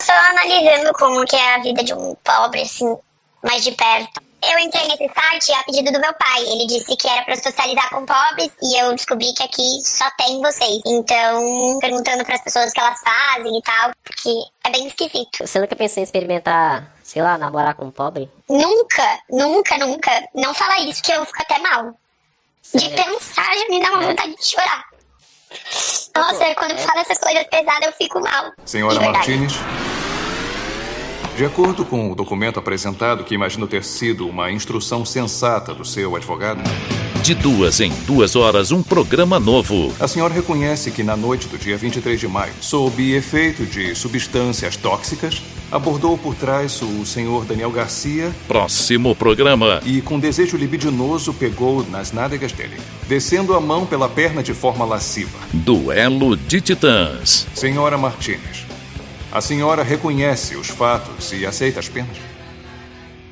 só analisando como que é a vida de um pobre, assim, mais de perto. Eu entrei nesse site a pedido do meu pai. Ele disse que era pra socializar com pobres e eu descobri que aqui só tem vocês. Então, perguntando pras pessoas o que elas fazem e tal, porque é bem esquisito. Você nunca pensou em experimentar, sei lá, namorar com um pobre? Nunca. Não fala isso que eu fico até mal. De pensar já me dá uma vontade de chorar. Nossa, quando fala essas coisas pesadas eu fico mal. Senhora Martínez, de acordo com o documento apresentado, que imagino ter sido uma instrução sensata do seu advogado, de 2 em 2 horas, um programa novo. A senhora reconhece que na noite do dia 23 de maio, sob efeito de substâncias tóxicas, abordou por trás o senhor Daniel Garcia. Próximo programa. E com desejo libidinoso pegou nas nádegas dele, descendo a mão pela perna de forma lasciva. Duelo de Titãs. Senhora Martínez, a senhora reconhece os fatos e aceita as penas?